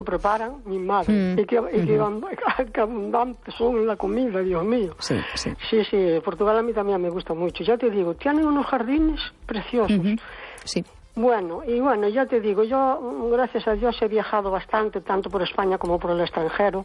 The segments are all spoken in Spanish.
preparan mi madre y que abundantes son la comida, Dios mío. Sí. Portugal a mí también me gusta mucho. Ya te digo, tienen unos jardines preciosos. Sí. Bueno, ya te digo, yo gracias a Dios he viajado bastante, tanto por España como por el extranjero.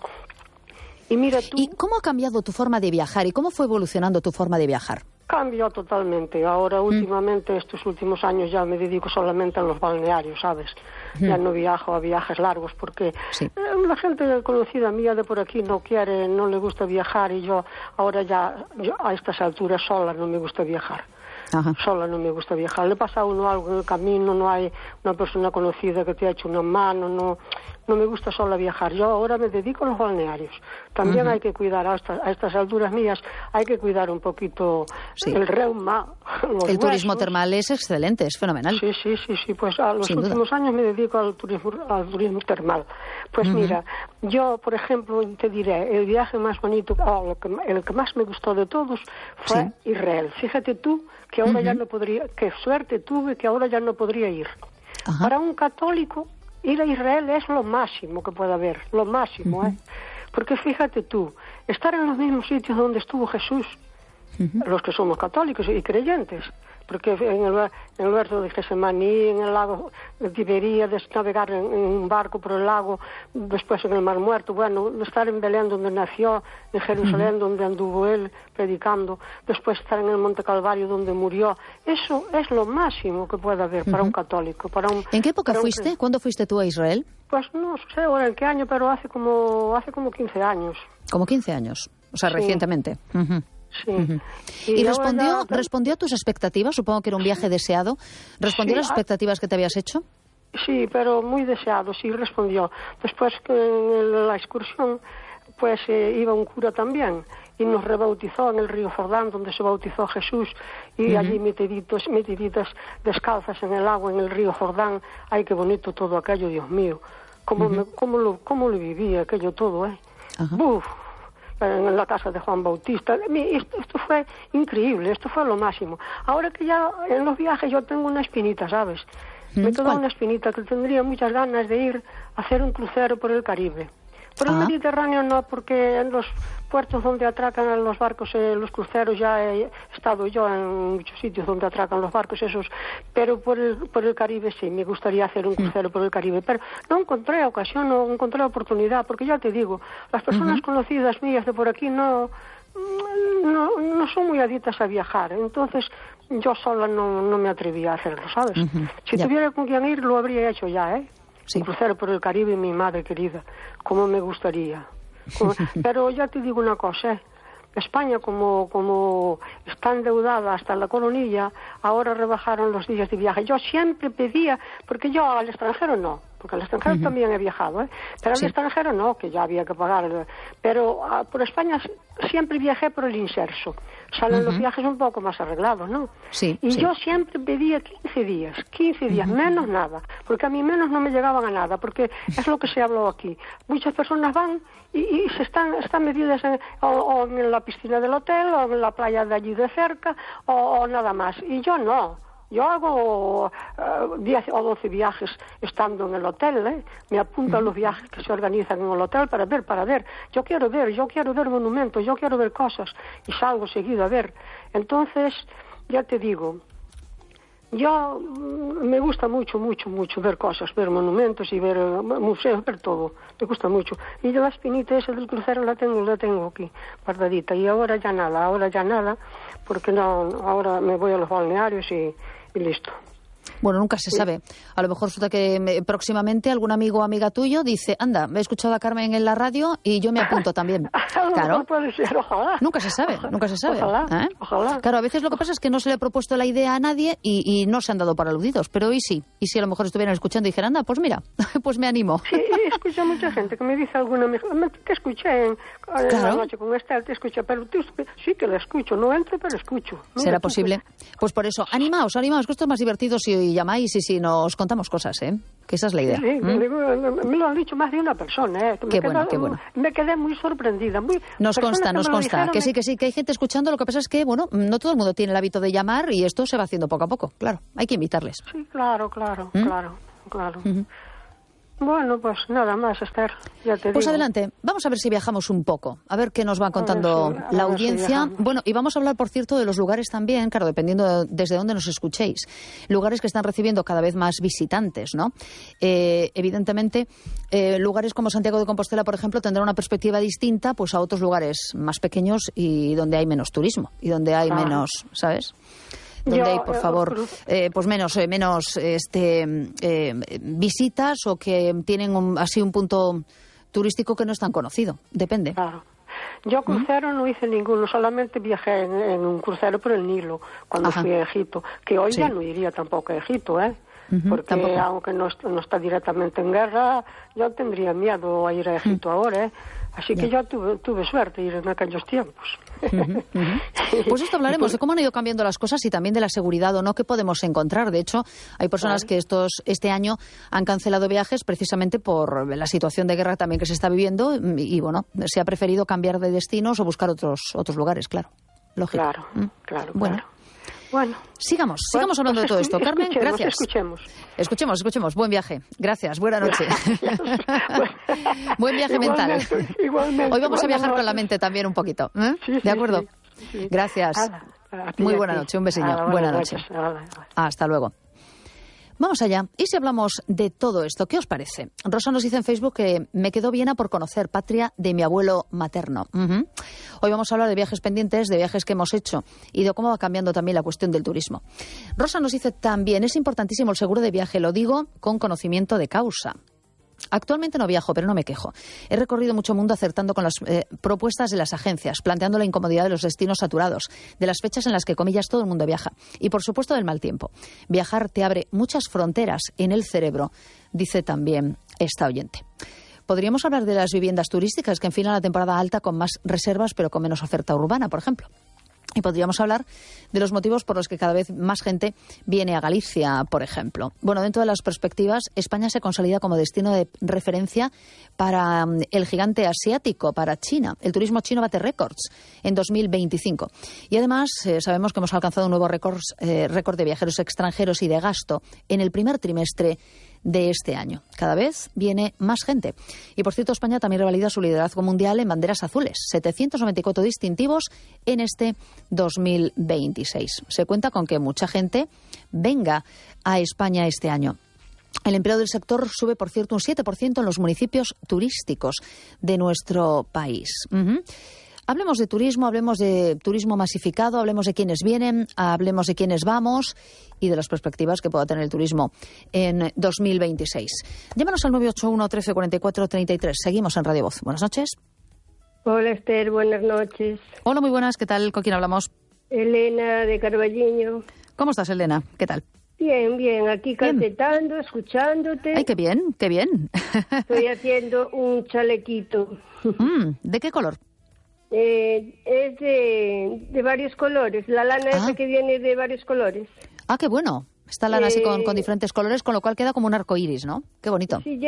Y mira tú... ¿Y cómo ha cambiado tu forma de viajar y cómo fue evolucionando tu forma de viajar? Cambió totalmente. Ahora, últimamente, estos últimos años ya me dedico solamente a los balnearios, ¿sabes? Ya no viajo a viajes largos porque la gente conocida mía de por aquí no le gusta viajar y yo ahora a estas alturas sola no me gusta viajar. Ajá. Sola no me gusta viajar. Le pasa a uno algo en el camino, no hay una persona conocida que te ha hecho una mano, no me gusta sola viajar. Yo ahora me dedico a los balnearios. También hay que cuidar a estas alturas mías, hay que cuidar un poquito el reuma, el turismo termal es excelente, es fenomenal. Sí, pues a los últimos años me dedico al turismo termal. Pues mira, yo, por ejemplo, te diré, el viaje más bonito, el que más me gustó de todos fue Israel. Fíjate tú que ahora ya no podría, qué suerte tuve que ahora ya no podría ir. Para un católico, ir a Israel es lo máximo que puede haber, lo máximo, Porque fíjate tú, estar en los mismos sitios donde estuvo Jesús, los que somos católicos y creyentes, porque en el huerto de Getsemaní, en el lago de Tiberíades, navegar en un barco por el lago, después en el Mar Muerto, estar en Belén donde nació, en Jerusalén donde anduvo él predicando, después estar en el Monte Calvario donde murió. Eso es lo máximo que puede haber para un católico. ¿En qué época fuiste? ¿Cuándo fuiste tú a Israel? Pues no sé ahora en qué año, pero hace como 15 años. ¿Como 15 años? O sea, recientemente. Sí. ¿Y respondió a tus expectativas? Supongo que era un viaje deseado. ¿Respondió a las expectativas que te habías hecho? Sí, pero muy deseado, sí respondió. Después en la excursión, pues iba un cura también y nos rebautizó en el río Jordán, donde se bautizó Jesús, y allí metiditas descalzas en el agua, en el río Jordán. Ay, qué bonito todo aquello, Dios mío. ¿Cómo lo vivía aquello todo, Buf. En la casa de Juan Bautista. Esto fue increíble, esto fue lo máximo. Ahora que ya en los viajes yo tengo una espinita, ¿sabes? Me quedó una espinita que tendría muchas ganas de ir a hacer un crucero por el Caribe. Por el Mediterráneo no, porque en los puertos donde atracan los barcos, los cruceros, ya he estado yo en muchos sitios donde atracan los barcos esos, pero por el Caribe sí, me gustaría hacer un crucero por el Caribe, pero no encontré ocasión, no encontré oportunidad, porque ya te digo, las personas conocidas mías de por aquí no son muy adictas a viajar, entonces yo sola no me atrevía a hacerlo, ¿sabes? Si tuviera con quien ir, lo habría hecho ya, Un crucero por el Caribe, mi madre querida, como me gustaría. Pero ya te digo una cosa, España como está endeudada hasta la coronilla, ahora rebajaron los días de viaje. Yo siempre pedía, porque yo al extranjero no, porque al extranjero también he viajado, pero al extranjero no, que ya había que pagar. Pero por España siempre viajé por el inserso. Salen los viajes un poco más arreglados, ¿no? Yo siempre pedía 15 días, menos nada, porque a mí menos no me llegaban a nada, porque es lo que se habló aquí. Muchas personas van y se están metidas o en la piscina del hotel, o en la playa de allí de cerca, o nada más. Y yo no. Yo hago 10 o 12 viajes estando en el hotel, Me apunto a los viajes que se organizan en el hotel para ver. Yo quiero ver monumentos, yo quiero ver cosas y salgo seguido a ver. Entonces, ya te digo, yo me gusta mucho ver cosas, ver monumentos y ver museos, ver todo. Me gusta mucho. Y yo la espinita esa del crucero la tengo aquí, guardadita. Y ahora ya nada, porque ahora me voy a los balnearios y listo. Bueno, nunca se sabe. A lo mejor resulta que próximamente algún amigo o amiga tuyo dice, anda, me he escuchado a Carmen en la radio y yo me apunto también. Claro. Puede ser, ojalá. Nunca se sabe. Ojalá. Claro, a veces lo que pasa es que no se le ha propuesto la idea a nadie y no se han dado por aludidos. Pero hoy sí. Y si a lo mejor estuvieran escuchando y dijeran, anda, pues mira, pues me animo. Sí, escucho a mucha gente que me dice alguna, te escuché en la noche con Estel, te escuché, pero sí que la escucho, no entro, pero escucho. ¿Será posible? Pues por eso, animaos, que esto es más divertido si llamáis y si nos contamos cosas, que esa es la idea. Sí, me lo han dicho más de una persona, Qué bueno. Me quedé muy sorprendida. Nos consta, que sí, que hay gente escuchando, lo que pasa es que, bueno, no todo el mundo tiene el hábito de llamar y esto se va haciendo poco a poco, claro, hay que invitarles. Sí, claro. Bueno, pues nada más, Esther, ya te Pues digo. adelante, vamos a ver si viajamos un poco, a ver qué nos va contando la audiencia. Bueno, y vamos a hablar, por cierto, de los lugares también, claro, dependiendo desde dónde nos escuchéis. Lugares que están recibiendo cada vez más visitantes, ¿no? Evidentemente, lugares como Santiago de Compostela, por ejemplo, tendrán una perspectiva distinta pues a otros lugares más pequeños y donde hay menos turismo y donde hay menos, ¿sabes? Donde hay, por favor, pues menos visitas o que tienen así un punto turístico que no es tan conocido. Depende. Claro. Yo crucero no hice ninguno, solamente viajé en un crucero por el Nilo cuando fui a Egipto, que hoy ya no iría tampoco a Egipto, porque tampoco. Aunque no está directamente en guerra, yo tendría miedo a ir a Egipto ahora, Así que yo tuve suerte de ir en aquellos tiempos. Pues esto hablaremos de cómo han ido cambiando las cosas y también de la seguridad o no que podemos encontrar. De hecho, hay personas que este año han cancelado viajes precisamente por la situación de guerra también que se está viviendo y bueno, se ha preferido cambiar de destinos o buscar otros lugares, claro. Lógico. Claro. Bueno, sigamos hablando de todo esto. Carmen, gracias. Escuchemos. Buen viaje. Gracias. Buena noche. Buen viaje mental. Igualmente. Hoy vamos a viajar con la mente también un poquito. ¿De acuerdo? Sí. Gracias. Muy buena noche. Un besillo. Buena noche. Hasta luego. Vamos allá. ¿Y si hablamos de todo esto? ¿Qué os parece? Rosa nos dice en Facebook que me quedó Viena por conocer, patria de mi abuelo materno. Hoy vamos a hablar de viajes pendientes, de viajes que hemos hecho y de cómo va cambiando también la cuestión del turismo. Rosa nos dice también, es importantísimo el seguro de viaje, lo digo con conocimiento de causa. Actualmente no viajo, pero no me quejo. He recorrido mucho mundo acertando con las propuestas de las agencias, planteando la incomodidad de los destinos saturados, de las fechas en las que, comillas, todo el mundo viaja. Y, por supuesto, del mal tiempo. Viajar te abre muchas fronteras en el cerebro, dice también esta oyente. Podríamos hablar de las viviendas turísticas que enfilan la temporada alta con más reservas, pero con menos oferta urbana, por ejemplo. Y podríamos hablar de los motivos por los que cada vez más gente viene a Galicia, por ejemplo. Bueno, dentro de las perspectivas, España se consolida como destino de referencia para el gigante asiático, para China. El turismo chino bate récords en 2025. Y además, sabemos que hemos alcanzado un nuevo récord de viajeros extranjeros y de gasto en el primer trimestre de este año. Cada vez viene más gente. Y, por cierto, España también revalida su liderazgo mundial en banderas azules. 794 distintivos en este 2026. Se cuenta con que mucha gente venga a España este año. El empleo del sector sube, por cierto, un 7% en los municipios turísticos de nuestro país. Hablemos de turismo masificado, hablemos de quiénes vienen, hablemos de quiénes vamos y de las perspectivas que pueda tener el turismo en 2026. Llámanos al 981 13 44 33. Seguimos en Radio Voz. Buenas noches. Hola, Esther. Buenas noches. Hola, muy buenas. ¿Qué tal? ¿Con quién hablamos? Elena, de Carballiño. ¿Cómo estás, Elena? ¿Qué tal? Bien. Aquí calcetando, escuchándote. ¡Ay, qué bien! Estoy haciendo un chalequito. ¿De qué color? Es de varios colores. La lana esa que viene de varios colores. ¡Ah, qué bueno! Esta lana así con diferentes colores, con lo cual queda como un arco iris, ¿no? ¡Qué bonito! Sí,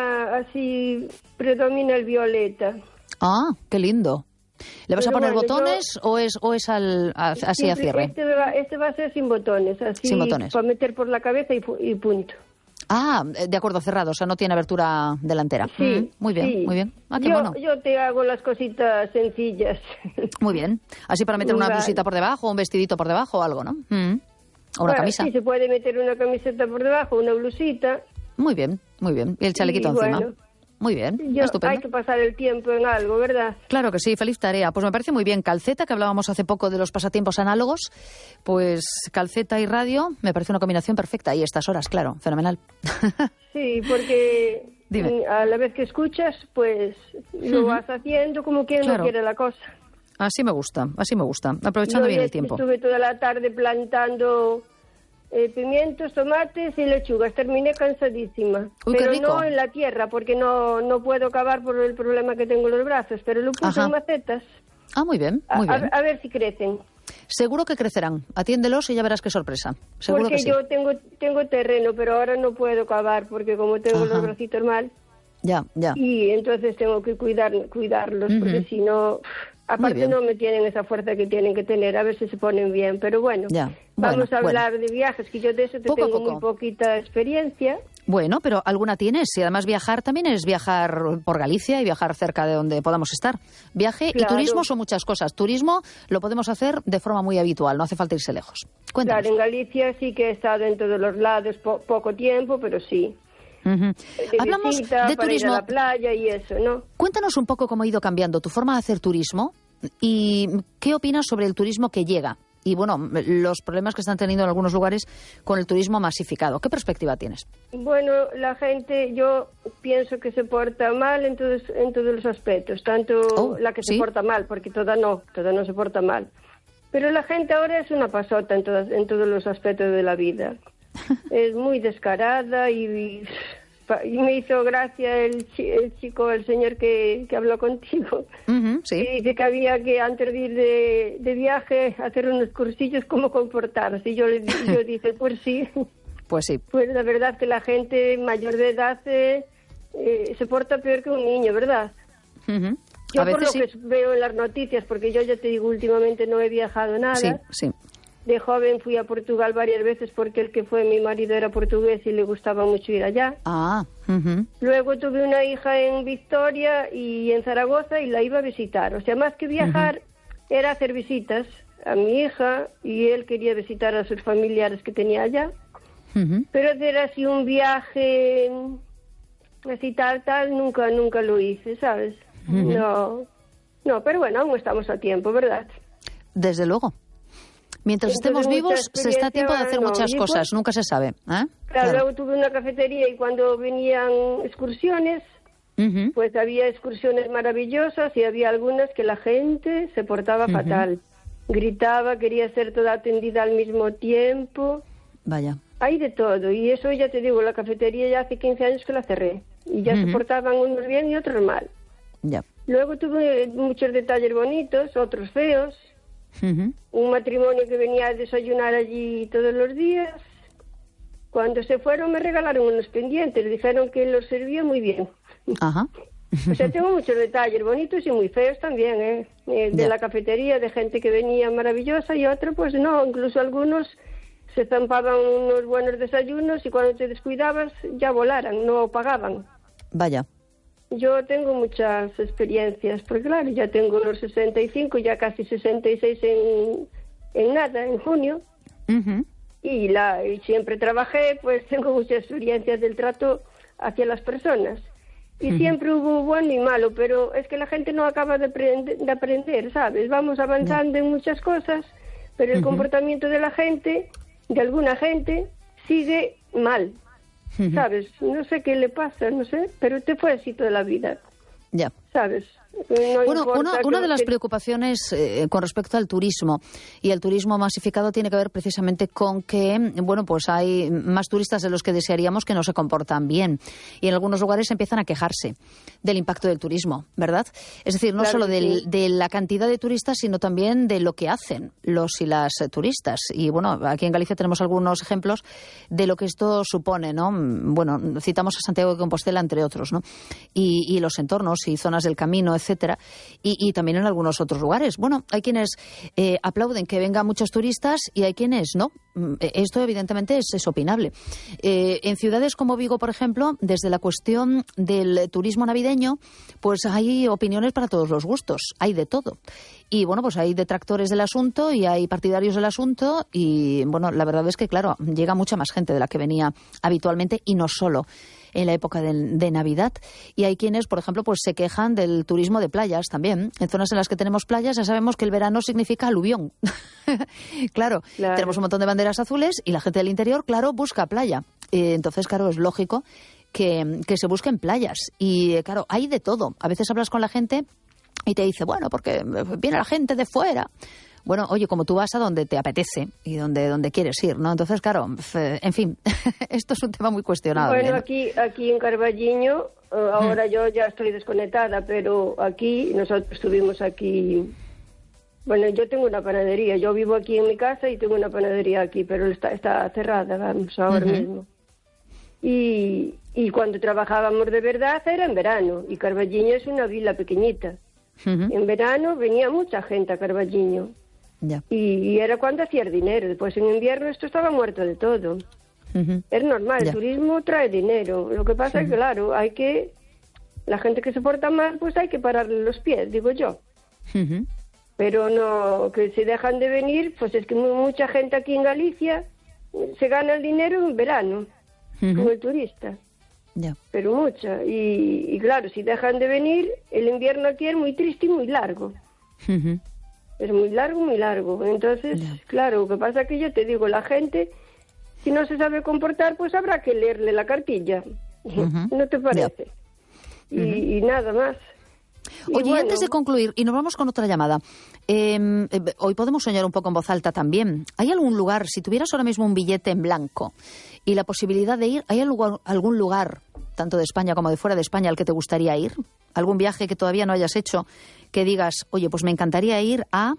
predomina el violeta. ¡Ah, qué lindo! ¿Le vas a poner botones o es así a cierre? Este va a ser sin botones, así sin botones. Para meter por la cabeza y punto. Ah, de acuerdo, cerrado, o sea, no tiene abertura delantera. Sí, muy bien, sí. Muy bien. Ah, qué bueno. Yo te hago las cositas sencillas. Muy bien. Así para meter una blusita por debajo, un vestidito por debajo o algo, ¿no? O una camisa. Sí, se puede meter una camiseta por debajo, una blusita. Muy bien. Y el chalequito encima. Bueno, muy bien, estupendo. Hay que pasar el tiempo en algo, ¿verdad? Claro que sí, feliz tarea. Pues me parece muy bien. Calceta, que hablábamos hace poco de los pasatiempos análogos, pues calceta y radio me parece una combinación perfecta. Y estas horas, claro, fenomenal. Sí, porque a la vez que escuchas, pues lo vas haciendo como quien no quiere la cosa. Así me gusta, aprovechando bien el tiempo. Estuve toda la tarde plantando pimientos, tomates y lechugas. Terminé cansadísima. Uy, pero qué rico. No en la tierra, porque no puedo cavar por el problema que tengo en los brazos, pero lo puse en macetas. Ah, muy bien. A ver si crecen. Seguro que crecerán. Atiéndelos y ya verás qué sorpresa. Seguro porque que sí. Yo tengo terreno, pero ahora no puedo cavar porque como tengo los bracitos mal. Ya. Y entonces tengo que cuidarlos, porque si no... Aparte no me tienen esa fuerza que tienen que tener, a ver si se ponen bien. Pero bueno, vamos a hablar de viajes, que yo de eso tengo muy poquita experiencia. Bueno, pero alguna tienes. Y además viajar también es viajar por Galicia y viajar cerca de donde podamos estar. Viaje y turismo son muchas cosas. Turismo lo podemos hacer de forma muy habitual, no hace falta irse lejos. Cuéntanos. Claro, en Galicia sí que he estado en todos los lados, poco tiempo, pero sí. Hablamos de turismo. Ir a la playa y eso, ¿no? Cuéntanos un poco cómo ha ido cambiando tu forma de hacer turismo y qué opinas sobre el turismo que llega. Y, bueno, los problemas que están teniendo en algunos lugares con el turismo masificado. ¿Qué perspectiva tienes? Bueno, la gente, yo pienso que se porta mal en todos los aspectos. Tanto la que se porta mal, porque toda no se porta mal. Pero la gente ahora es una pasota en todos los aspectos de la vida. Es muy descarada y me hizo gracia el señor que habló contigo. Sí. Y dice que había que, antes de ir de viaje, hacer unos cursillos cómo comportarse. Y yo dije, pues sí. Pues sí. Pues la verdad que la gente mayor de edad se porta peor que un niño, ¿verdad? Yo por lo que veo en las noticias, porque yo ya te digo, últimamente no he viajado nada. Sí. De joven fui a Portugal varias veces porque el que fue mi marido era portugués y le gustaba mucho ir allá. Luego tuve una hija en Victoria y en Zaragoza y la iba a visitar. O sea, más que viajar, era hacer visitas a mi hija y él quería visitar a sus familiares que tenía allá. Pero hacer así un viaje, así tal, nunca lo hice, ¿sabes? No, pero bueno, aún estamos a tiempo, ¿verdad? Desde luego. Mientras estemos vivos, se está a tiempo de hacer muchas cosas, nunca se sabe. Claro, luego tuve una cafetería y cuando venían excursiones, pues había excursiones maravillosas y había algunas que la gente se portaba fatal. Gritaba, quería ser toda atendida al mismo tiempo. Vaya. Hay de todo, y eso ya te digo, la cafetería ya hace 15 años que la cerré. Y ya se portaban unos bien y otros mal. Ya. Luego tuve muchos detalles bonitos, otros feos. Un matrimonio que venía a desayunar allí todos los días. Cuando se fueron me regalaron unos pendientes, dijeron que los servía muy bien. O sea, tengo muchos detalles bonitos y muy feos también, de la cafetería, de gente que venía maravillosa y otra pues no, incluso algunos se zampaban unos buenos desayunos y cuando te descuidabas ya volaran, no pagaban. Vaya. Yo tengo muchas experiencias, porque claro, ya tengo los 65, ya casi 66 en nada, en junio. Y siempre trabajé, pues tengo muchas experiencias del trato hacia las personas. Y siempre hubo bueno y malo, pero es que la gente no acaba de aprender, ¿sabes? Vamos avanzando en muchas cosas, pero el comportamiento de la gente, de alguna gente, sigue mal. ¿Sabes? No sé qué le pasa, no sé, pero te fue así toda la vida. Ya. ¿Sabes? Bueno, una de las preocupaciones con respecto al turismo y el turismo masificado tiene que ver precisamente con que, bueno, pues hay más turistas de los que desearíamos que no se comportan bien. Y en algunos lugares empiezan a quejarse del impacto del turismo, ¿verdad? Es decir, no solo de la cantidad de turistas, sino también de lo que hacen los y las turistas. Y bueno, aquí en Galicia tenemos algunos ejemplos de lo que esto supone, ¿no? Bueno, citamos a Santiago de Compostela, entre otros, ¿no? Y los entornos y zonas del camino, etcétera, y también en algunos otros lugares. Bueno, hay quienes aplauden que vengan muchos turistas y hay quienes no. Esto evidentemente es opinable. En ciudades como Vigo, por ejemplo, desde la cuestión del turismo navideño, pues hay opiniones para todos los gustos, hay de todo. Y bueno, pues hay detractores del asunto y hay partidarios del asunto y bueno, la verdad es que claro, llega mucha más gente de la que venía habitualmente y no solo en la época de Navidad. Y hay quienes, por ejemplo, pues se quejan del turismo de playas también. En zonas en las que tenemos playas ya sabemos que el verano significa aluvión. Claro, tenemos un montón de banderas azules y la gente del interior, claro, busca playa. Entonces, claro, es lógico que se busquen playas. Y claro, hay de todo. A veces hablas con la gente y te dice, bueno, porque viene la gente de fuera. Bueno, oye, como tú vas a donde te apetece y donde quieres ir, ¿no? Entonces, claro, en fin, esto es un tema muy cuestionable. Bueno, ¿no? aquí en Carballiño, ahora yo ya estoy desconectada, pero aquí, nosotros estuvimos aquí. Bueno, yo tengo una panadería, yo vivo aquí en mi casa y tengo una panadería aquí, pero está cerrada, vamos, ahora mismo. Y cuando trabajábamos de verdad era en verano, y Carballiño es una vila pequeñita. En verano venía mucha gente a Carballiño. Ya. Y era cuando hacía dinero. Después en invierno esto estaba muerto de todo. Es normal, el turismo trae dinero. Lo que pasa es que, claro, la gente que se porta mal, pues hay que pararle los pies, digo yo. Pero no, que si dejan de venir, pues es que mucha gente aquí en Galicia se gana el dinero en verano, como el turista. Pero mucha. Y claro, si dejan de venir, el invierno aquí es muy triste y muy largo. Es muy largo, muy largo. Entonces, claro, lo que pasa es que yo te digo, la gente, si no se sabe comportar, pues habrá que leerle la cartilla. ¿No te parece? Y nada más. Oye, y antes de concluir, y nos vamos con otra llamada, hoy podemos soñar un poco en voz alta también. ¿Hay algún lugar, si tuvieras ahora mismo un billete en blanco y la posibilidad de ir, ¿hay algún lugar, tanto de España como de fuera de España, al que te gustaría ir? ¿Algún viaje que todavía no hayas hecho que digas, oye, pues me encantaría ir a...?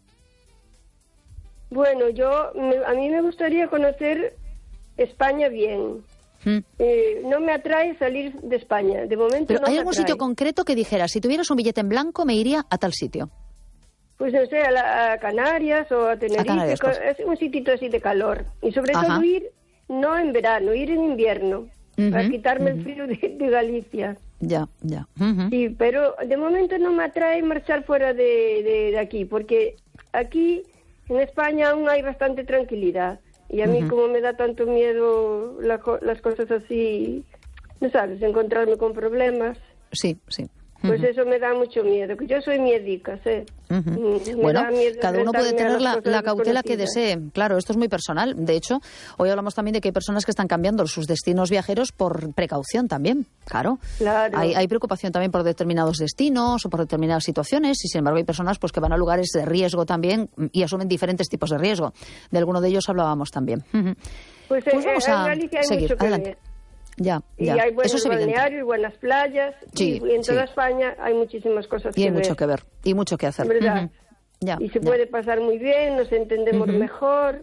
Bueno, a mí me gustaría conocer España bien. No me atrae salir de España, de momento. ¿Pero no hay me algún atrae. sitio concreto que dijeras, si tuvieras un billete en blanco me iría a tal sitio? Pues no sé, a Canarias o a Tenerife, Canarias, pues. Es un sitito así de calor. Y sobre todo ir, no en verano, ir en invierno, para quitarme el frío de Galicia. Ya. Sí, pero de momento no me atrae marchar fuera de aquí, porque aquí en España aún hay bastante tranquilidad. Y a mí como me da tanto miedo las cosas así, ¿no sabes? Encontrarme con problemas. Sí. Pues eso me da mucho miedo, que yo soy miedica, ¿sí? Bueno, cada uno puede tener la cautela que desee. Claro, esto es muy personal. De hecho, hoy hablamos también de que hay personas que están cambiando sus destinos viajeros por precaución también. Claro. Hay preocupación también por determinados destinos o por determinadas situaciones y, sin embargo, hay personas pues que van a lugares de riesgo también y asumen diferentes tipos de riesgo. De alguno de ellos hablábamos también. Pues vamos a seguir. Mucho adelante. Ver. Ya. Y hay buenos balnearios, balnearios, buenas playas, y en toda España hay muchísimas cosas que ver. Y hay mucho que ver, y mucho que hacer. ¿Verdad? Y se puede pasar muy bien, nos entendemos mejor,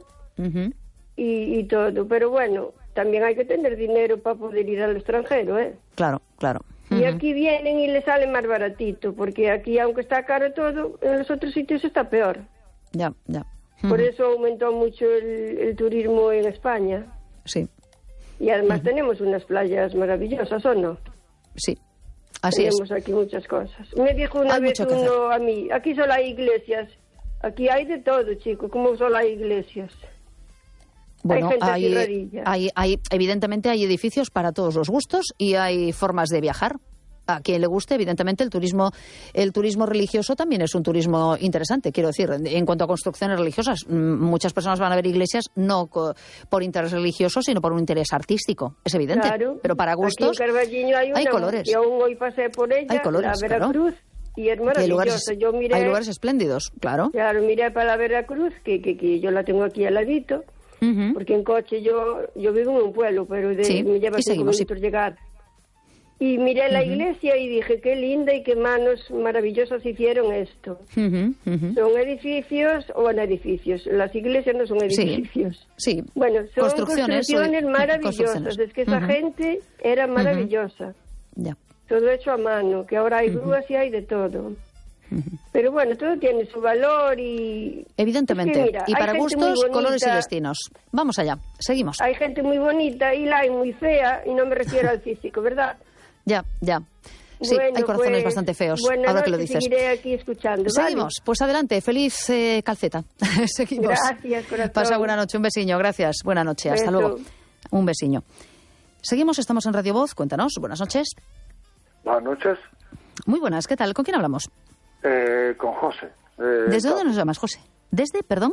y todo. Pero bueno, también hay que tener dinero para poder ir al extranjero, ¿eh? Claro. Y aquí vienen y les sale más baratito, porque aquí, aunque está caro todo, en los otros sitios está peor. Ya. Por eso aumentó mucho el turismo en España. Sí. Y además tenemos unas playas maravillosas, ¿o no? Sí, así es. Tenemos aquí muchas cosas. Me dijo una vez uno a mí, aquí solo hay iglesias. Aquí hay de todo, chico, como solo hay iglesias. Bueno, hay gente evidentemente hay edificios para todos los gustos y hay formas de viajar. A quien le guste, evidentemente, el turismo religioso también es un turismo interesante. Quiero decir, en cuanto a construcciones religiosas, muchas personas van a ver iglesias no por interés religioso, sino por un interés artístico. Es evidente. Claro. Pero para gustos aquí en Carballiño hay colores. Y aún hoy pasé por ella, hay colores, la Veracruz, y es maravillosa. Hay lugares espléndidos, claro. Claro, miré para la Veracruz, que yo la tengo aquí al ladito, porque en coche yo vivo en un pueblo, pero me lleva 5 minutos llegar. Y miré la iglesia y dije, qué linda y qué manos maravillosas hicieron esto. Son edificios, las iglesias no son edificios. Sí. Bueno, son construcciones maravillosas. Es que esa gente era maravillosa. Ya. Todo hecho a mano, que ahora hay grúas y hay de todo. Pero bueno, todo tiene su valor y... Evidentemente. Es que, mira, y para gustos, colores y destinos. Vamos allá, seguimos. Hay gente muy bonita y la hay muy fea, y no me refiero al físico, ¿verdad? Ya. Sí, bueno, hay corazones bastante feos, ahora que lo dices. Seguiré aquí escuchando. Seguimos, ¿vale? Pues adelante, feliz calceta. Seguimos. Gracias, corazón. Pasa buena noche, un besiño, gracias. Buena noche, hasta luego. Un besiño. Seguimos, estamos en Radio Voz, cuéntanos, buenas noches. Buenas noches. Muy buenas, ¿qué tal? ¿Con quién hablamos? Con José. ¿Desde dónde nos llamas, José? ¿Desde, perdón?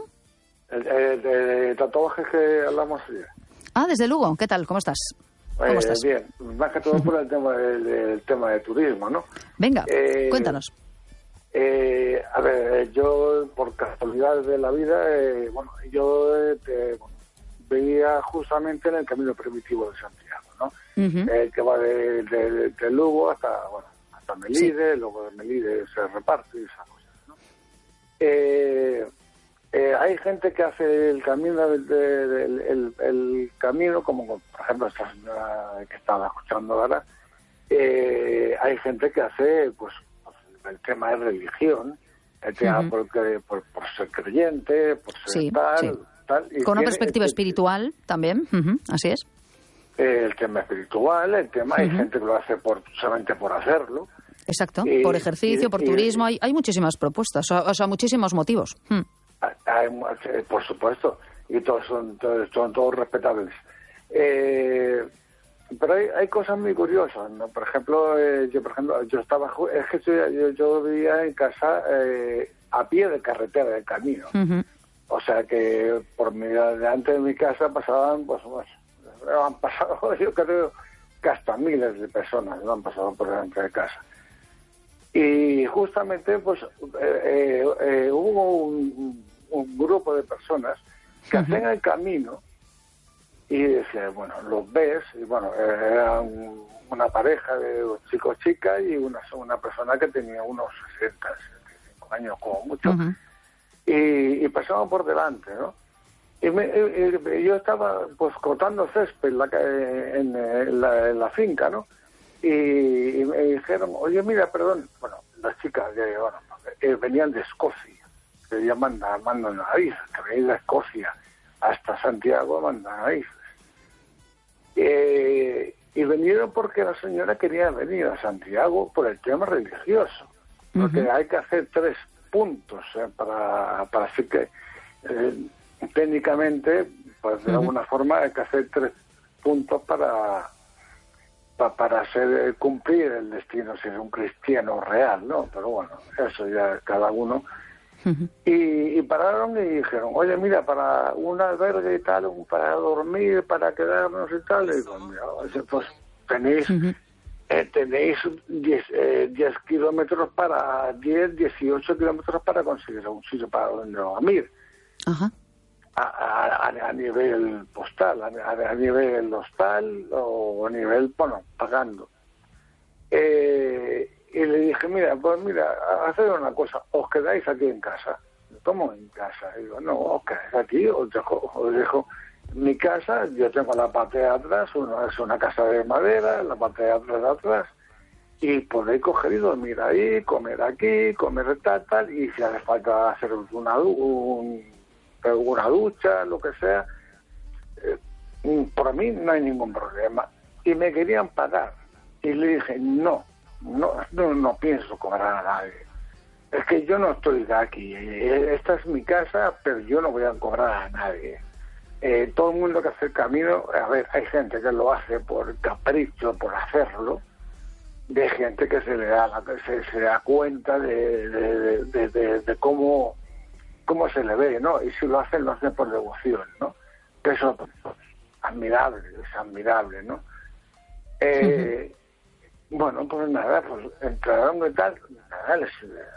El tatuaje que hablamos ayer. Desde Lugo, ¿qué tal? ¿Cómo estás? ¿Cómo estás? Bien, más que todo por el tema de turismo, ¿no? Venga, cuéntanos. A ver, yo por casualidad de la vida, yo veía justamente en el camino primitivo de Santiago, ¿no? Que va de Lugo hasta Melide, luego de Melide se reparte y esas cosas, ¿no? Hay gente que hace el camino el camino, como por ejemplo esta señora que estaba escuchando ahora, hay gente que hace pues el tema de religión, el tema por ser creyente, por ser tal, tal. Y con una perspectiva espiritual también, así es. El tema espiritual, hay gente que lo hace solamente por hacerlo. Exacto, por ejercicio, por turismo, hay muchísimas propuestas, o sea, muchísimos motivos. Por supuesto, y todos son todos respetables. Pero hay cosas muy curiosas, ¿no? Por ejemplo, yo estaba, yo vivía en casa a pie de carretera, de camino. O sea que por delante de mi casa pasaban, han pasado, yo creo que hasta miles de personas no han pasado por delante de casa. Y justamente, pues, hubo un grupo de personas que hacían el camino y decían, bueno, los ves, y bueno, eran una pareja de chico-chica y una persona que tenía unos 60, 75 años como mucho, y pasaban por delante, ¿no? Y yo estaba, pues, cortando césped en la finca, ¿no? Y me dijeron, oye, mira, perdón, bueno, las chicas venían de Escocia, que ya mandan narices, que venían de Escocia hasta Santiago mandan narices. Y vinieron porque la señora quería venir a Santiago por el tema religioso, porque hay que hacer 3 puntos para así que técnicamente, pues de alguna forma hay que hacer 3 puntos para hacer cumplir el destino, si es un cristiano real, ¿no? Pero bueno, eso ya cada uno. Y pararon y dijeron, oye, mira, para un albergue y tal, para dormir, para quedarnos y tal, y digo, mira, pues tenéis 10 kilómetros 18 kilómetros para conseguir un sitio para dormir. A nivel postal, a nivel hostal o a nivel, bueno, pagando. Y le dije, mira, haced una cosa, os quedáis aquí en casa. ¿Cómo en casa? Y digo, no, os quedáis aquí, os dejo mi casa, yo tengo la parte de atrás, es una casa de madera, la parte de atrás, y podéis coger y dormir ahí, comer aquí, comer tal, y si hace falta hacer una ducha, lo que sea, por mí no hay ningún problema. Y me querían pagar. Y le dije, no pienso cobrar a nadie. Es que yo no estoy aquí. Esta es mi casa, pero yo no voy a cobrar a nadie. Todo el mundo que hace el camino, a ver, hay gente que lo hace por capricho, por hacerlo, de gente que se da cuenta de cómo se le ve, ¿no? Y si lo hacen por devoción, ¿no? Que eso es admirable, ¿no? Bueno, pues nada, pues entraron y tal, nada,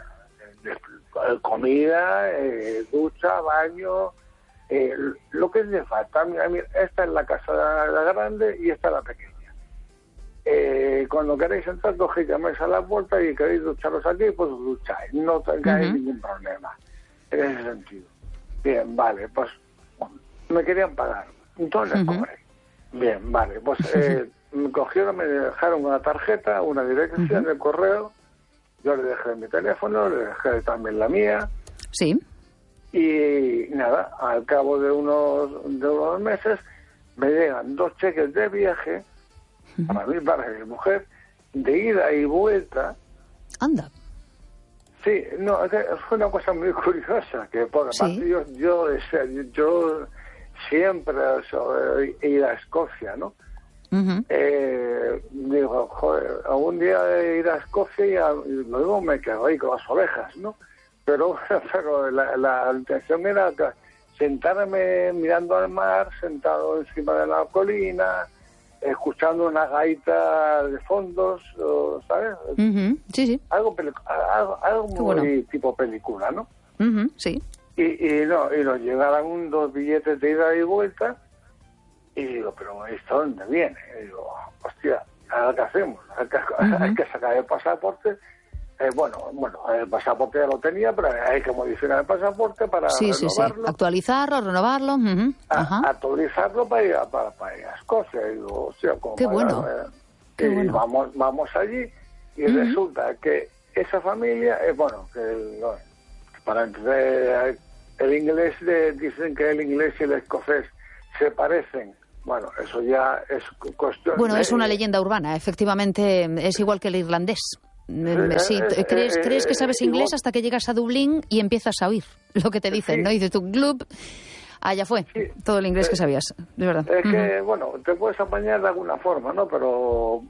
comida, ducha, baño, lo que les falta. Mira, esta es la casa la grande y esta es la pequeña. Cuando queréis entrar, cogéis, llamáis a la puerta y queréis ducharos aquí, pues ducháis, no tengáis ningún problema. En ese sentido. Bien, vale, pues me querían pagar. Entonces les cobré. Bien, vale, pues me cogieron, me dejaron una tarjeta, una dirección de correo, yo le dejé mi teléfono, le dejé también la mía. Sí. Y nada, al cabo de unos meses me llegan 2 cheques de viaje, para mí, para mi mujer, de ida y vuelta. Anda. Sí, no, fue una cosa muy curiosa, que por aparte yo siempre ir a Escocia, ¿no? Digo, joder, algún día ir a Escocia y luego me quedo ahí con las ovejas, ¿no? Pero la intención era sentarme mirando al mar, sentado encima de la colina, escuchando una gaita de fondos, ¿sabes? Sí. Algo muy bueno, tipo película, ¿no? Sí. Y nos llegaron 2 billetes de ida y vuelta, y digo, pero ¿esto dónde viene? Y digo, hostia, ¿ahora qué hacemos? Hay que sacar el pasaporte. Bueno, el pasaporte ya lo tenía, pero hay que modificar el pasaporte para renovarlo. Actualizarlo, renovarlo. Actualizarlo para ir a Escocia. Y digo, hostia, qué bueno. Qué bueno. Vamos allí y resulta que esa familia, para entender el inglés, dicen que el inglés y el escocés se parecen. Bueno, eso ya es cuestión... Bueno, es una leyenda urbana, efectivamente, es igual que el irlandés. Sí, crees que sabes inglés hasta que llegas a Dublín y empiezas a oír lo que te dicen, ¿no? Y dices tú, glub, allá fue, todo el inglés que sabías, de verdad. Es que, bueno, te puedes apañar de alguna forma, ¿no? Pero...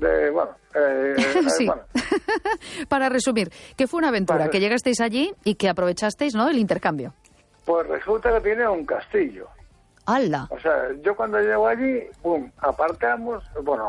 sí. Bueno. Para resumir, que fue una aventura, que llegasteis allí y que aprovechasteis, ¿no?, el intercambio. Pues resulta que tiene un castillo. ¡Hala! O sea, yo cuando llego allí, aterrizó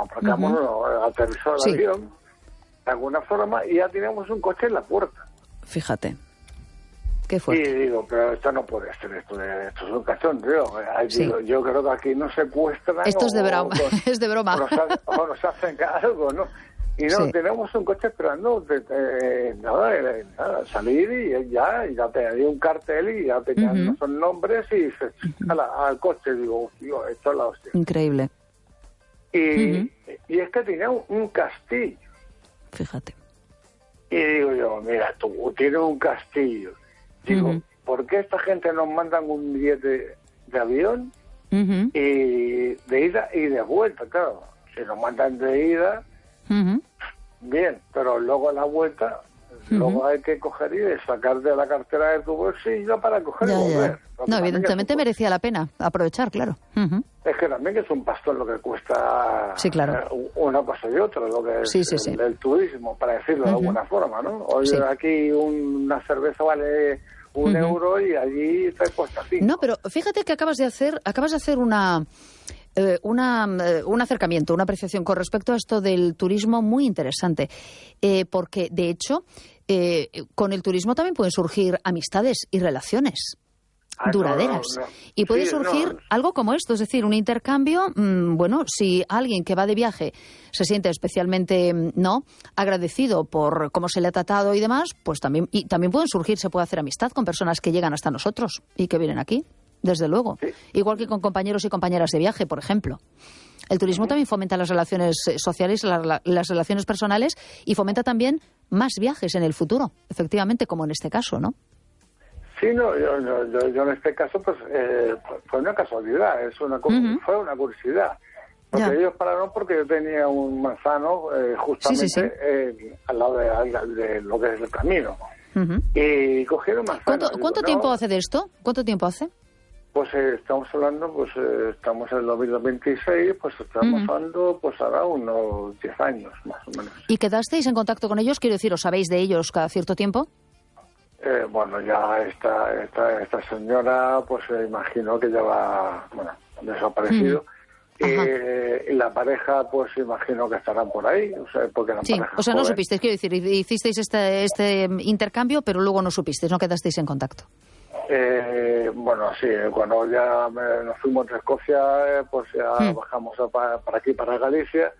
el avión, de alguna forma, y ya teníamos un coche en la puerta. Fíjate. Qué fuerte. Y digo, pero esto no puede ser, esto es un cachondeo. Sí. Yo creo que aquí no secuestran. Esto es de broma. Es de broma. O nos hacen algo, ¿no? Y no, tenemos un coche esperando, nada, salir y ya te un cartel y ya te quedan son nombres y se al coche. Digo, tío, esto es la hostia. Increíble. Y es que tenía un castillo. Fíjate. Y digo yo, mira, tú tienes un castillo. Digo, ¿por qué esta gente nos mandan un billete de avión y de ida y de vuelta? Claro, si nos mandan de ida, bien, pero luego a la vuelta, luego hay que coger y sacar de la cartera de tu bolsillo para coger y volver. No, evidentemente merecía la pena aprovechar, claro. Es que también es un pastón lo que cuesta una cosa y otra, lo que es el turismo, para decirlo de alguna forma, ¿no? Hoy aquí una cerveza vale €1 y allí te cuesta 5. No, pero fíjate que acabas de hacer un acercamiento, una apreciación con respecto a esto del turismo muy interesante, porque de hecho con el turismo también pueden surgir amistades y relaciones duraderas. Y puede surgir algo como esto, es decir, un intercambio, bueno, si alguien que va de viaje se siente especialmente agradecido por cómo se le ha tratado y demás, pues también pueden surgir, se puede hacer amistad con personas que llegan hasta nosotros y que vienen aquí, desde luego. Sí. Igual que con compañeros y compañeras de viaje, por ejemplo. El turismo también fomenta las relaciones sociales, las relaciones personales y fomenta también más viajes en el futuro, efectivamente, como en este caso, ¿no? Sí, no, yo en este caso, pues, fue una casualidad, fue una curiosidad. Porque ellos pararon porque yo tenía un manzano justamente al lado de lo que es el camino. Y cogieron manzano. ¿Cuánto tiempo hace de esto? ¿Cuánto tiempo hace? Pues estamos hablando, estamos en el 2026, pues estamos hablando, pues ahora unos 10 años, más o menos. ¿Y quedasteis en contacto con ellos? Quiero decir, ¿os sabéis de ellos cada cierto tiempo? Bueno, ya esta señora, pues imagino que ya va, desaparecido. Y la pareja, pues imagino que estarán por ahí. O sea, porque la pareja o sea, no supisteis, quiero decir, hicisteis este intercambio, pero luego no supisteis, no quedasteis en contacto. Bueno, sí, cuando ya nos fuimos de Escocia, pues ya bajamos para aquí, para Galicia.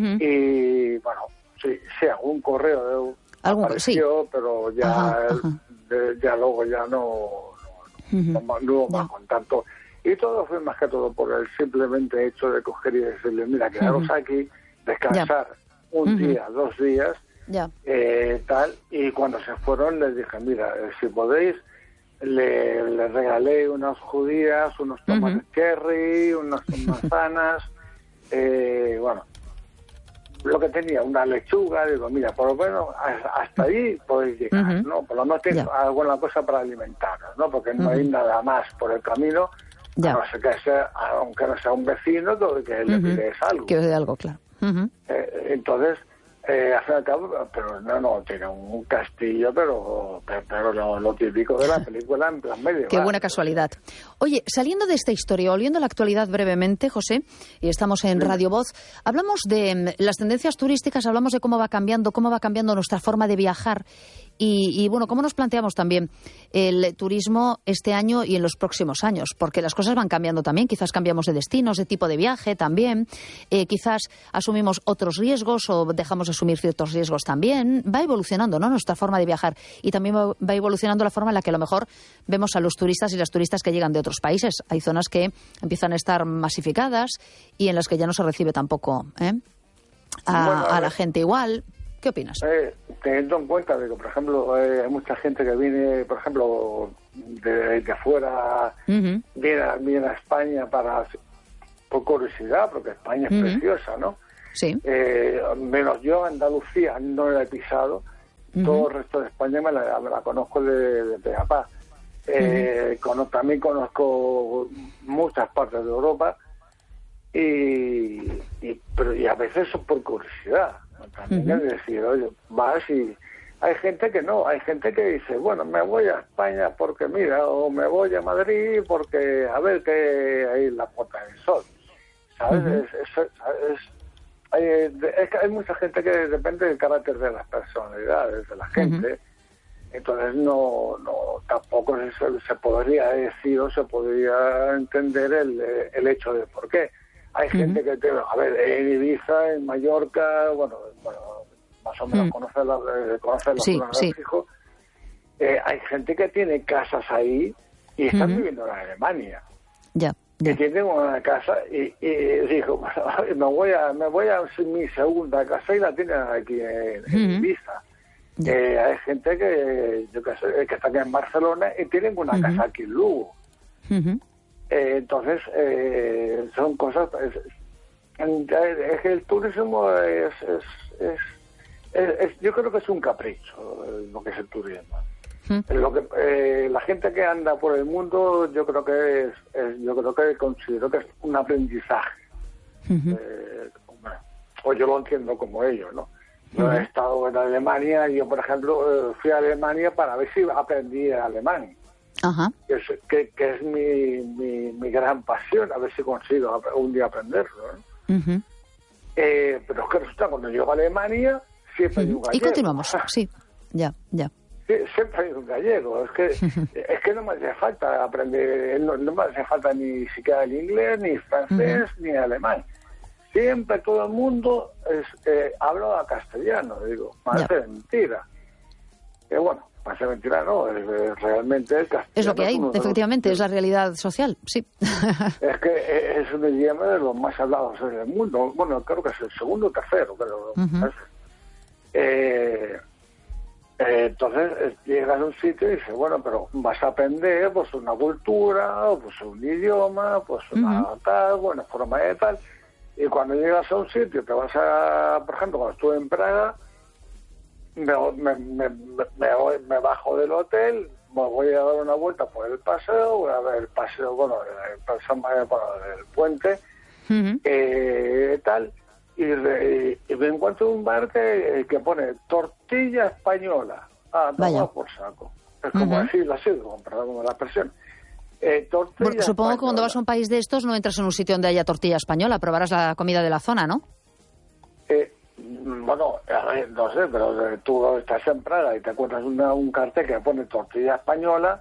Y bueno, sí, algún correo apareció, pero ya ya luego ya no hubo más contacto. Y todo fue más que todo por el simplemente hecho de coger y decirle, mira, quedaros aquí, descansar un día, 2 días, tal. Y cuando se fueron les dije, mira, si podéis, le regalé unas judías, unos tomates cherry, unas manzanas, bueno, lo que tenía, una lechuga. Digo, mira, por lo menos hasta ahí podéis llegar, ¿no? Por lo menos tienes alguna cosa para alimentaros, ¿no? Porque no hay nada más por el camino, no sé que sea, aunque no sea un vecino, que le pides algo. Que os dé algo, claro. Entonces, al fin y al cabo, pero no, tiene un castillo, pero lo típico de la película en plan medio. Qué buena casualidad. Oye, saliendo de esta historia, volviendo a la actualidad brevemente, José, y estamos en Radio Voz, hablamos de las tendencias turísticas, hablamos de cómo va cambiando nuestra forma de viajar y bueno, cómo nos planteamos también el turismo este año y en los próximos años, porque las cosas van cambiando también, quizás cambiamos de destinos, de tipo de viaje también, quizás asumimos otros riesgos o dejamos de asumir ciertos riesgos también. Va evolucionando, ¿no?, nuestra forma de viajar y también va evolucionando la forma en la que a lo mejor vemos a los turistas y las turistas que llegan de otros países. Hay zonas que empiezan a estar masificadas y en las que ya no se recibe tampoco a la gente igual. ¿Qué opinas? Teniendo en cuenta de que, por ejemplo, hay mucha gente que viene, por ejemplo, de afuera, viene a España por curiosidad, porque España es preciosa, ¿no? Sí. Menos yo, Andalucía, no la he pisado. Todo el resto de España me la conozco de papá. También conozco muchas partes de Europa pero a veces son por curiosidad, ¿no? También es decir, oye, vas y hay gente que no, hay gente que dice, bueno, me voy a España porque mira, o me voy a Madrid porque a ver qué hay en la Puerta del Sol, ¿sabes? Es que hay mucha gente que depende del carácter de las personalidades de la gente. Entonces no tampoco se podría decir o se podría entender el hecho de por qué. Hay gente que, en Ibiza, en Mallorca, bueno, más o menos conoce la zona del Fijo. Hay gente que tiene casas ahí y están viviendo en Alemania. Ya. Que tienen una casa y dijo, me voy a mi segunda casa y la tienen aquí en Ibiza. Hay gente que que están en Barcelona y tienen una casa aquí en Lugo. Entonces son cosas, es que el turismo yo creo que es un capricho lo que es el turismo. Lo que la gente que anda por el mundo, yo creo que considero que es un aprendizaje. O yo lo entiendo como ello, ¿no? Yo he estado en Alemania y yo, por ejemplo, fui a Alemania para ver si aprendí alemán. Que es mi gran pasión, a ver si consigo un día aprenderlo, ¿no? Pero es que resulta, cuando llego a Alemania, siempre hay un gallego. Y continuamos, sí, ya. Sí, siempre hay un gallego. Es que no me hace falta aprender, no me hace falta ni siquiera el inglés, ni francés, ni alemán. Siempre todo el mundo habla castellano, digo, parece mentira. Bueno, parece mentira, no, realmente el castellano. Es lo que hay, efectivamente, es la realidad social, sí. Es que es un idioma de los más hablados en el mundo. Bueno, creo que es el segundo o tercero, pero... entonces llegas a un sitio y dices, bueno, pero vas a aprender pues una cultura, pues un idioma, pues una tal, una forma de tal... Y cuando llegas a un sitio, te vas por ejemplo, cuando estuve en Praga, me bajo del hotel, me voy a dar una vuelta por el paseo, voy a ver el paseo, el puente, tal, y me encuentro en un bar que pone tortilla española. Toma por saco. Es como decirlo así, perdón, como la expresión. Bueno, supongo que cuando vas a un país de estos no entras en un sitio donde haya tortilla española, probarás la comida de la zona, ¿no? Bueno, a ver, no sé, pero tú estás en Praga y te encuentras un cartel que pone tortilla española,